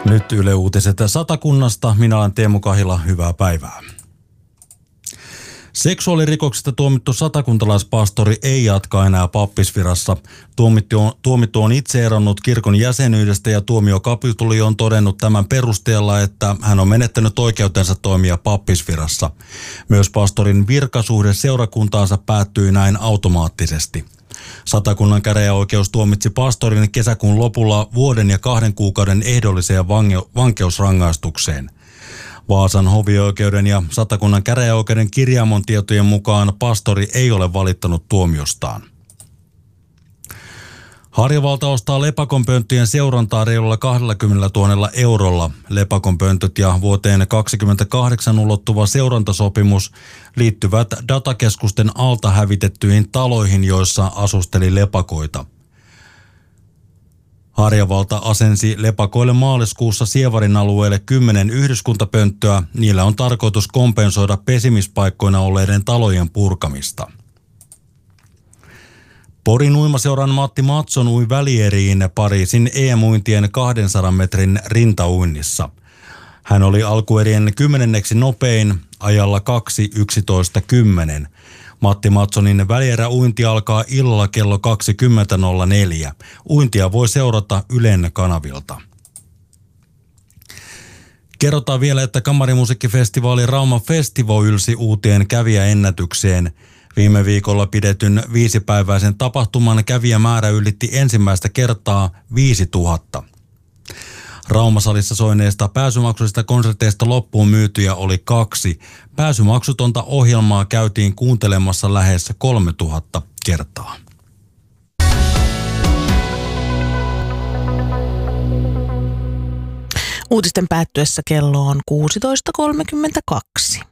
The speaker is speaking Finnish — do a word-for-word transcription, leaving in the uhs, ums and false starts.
Nyt Yle Uutiset Satakunnasta. Minä olen Teemu Kahila. Hyvää päivää. Seksuaalirikoksesta tuomittu satakuntalaispastori ei jatka enää pappisvirassa. Tuomittu on, tuomittu on itse eronnut kirkon jäsenyydestä ja tuomiokapituli on todennut tämän perusteella, että hän on menettänyt oikeutensa toimia pappisvirassa. Myös pastorin virkasuhde seurakuntaansa päättyi näin automaattisesti. Satakunnan käräjäoikeus tuomitsi pastorin kesäkuun lopulla vuoden ja kahden kuukauden ehdolliseen vange- vankeusrangaistukseen. Vaasan hovioikeuden ja Satakunnan käräjäoikeuden kirjaamon tietojen mukaan pastori ei ole valittanut tuomiostaan. Harjavalta ostaa lepakonpönttöjen seurantaa reilulla kaksikymmentätuhatta eurolla. Lepakonpöntöt ja vuoteen kaksikymmentäkahdeksan ulottuva seurantasopimus liittyvät datakeskusten alta hävitettyihin taloihin, joissa asusteli lepakoita. Harjavalta asensi lepakoille maaliskuussa Sievarin alueelle kymmenen yhdyskuntapönttöä. Niillä on tarkoitus kompensoida pesimispaikkoina olleiden talojen purkamista. Porin uimaseuran Matti Matson ui välieriin Pariisin E M-uintien kahdensadan metrin rintauinnissa. Hän oli alkuerien kymmenenneksi nopein ajalla kaksi yksitoista kymmenen. Matti Matsonin välieräuinti alkaa illalla kello kaksikymmentä nolla neljä. Uintia voi seurata Ylen kanavilta. Kerrotaan vielä, että kamarimusiikkifestivaali Rauma Festival ylsi uuteen kävijäennätykseen. Viime viikolla pidetyn viisipäiväisen tapahtuman kävijämäärä ylitti ensimmäistä kertaa viisituhatta. Raumasalissa soineista pääsymaksuisista konserteista loppuun myytyjä oli kaksi. Pääsymaksutonta ohjelmaa käytiin kuuntelemassa lähes kolmetuhatta kertaa. Uutisten päättyessä kello on kuusitoista kolmekymmentäkaksi.